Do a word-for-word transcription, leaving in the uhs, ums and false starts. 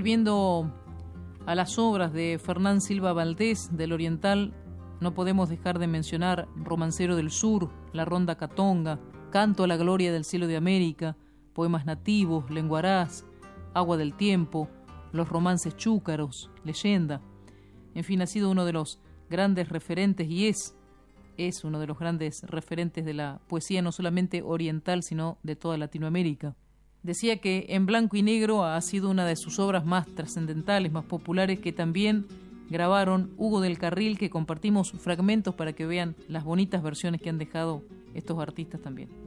volviendo a las obras de Fernán Silva Valdés del Oriental, no podemos dejar de mencionar Romancero del Sur, La Ronda Catonga, Canto a la Gloria del Cielo de América, Poemas Nativos, Lenguaraz, Agua del Tiempo, Los Romances Chúcaros, Leyenda. En fin, ha sido uno de los grandes referentes y es, es uno de los grandes referentes de la poesía no solamente oriental, sino de toda Latinoamérica. Decía que En Blanco y Negro ha sido una de sus obras más trascendentales, más populares, que también grabaron Hugo del Carril, que compartimos fragmentos para que vean las bonitas versiones que han dejado estos artistas también.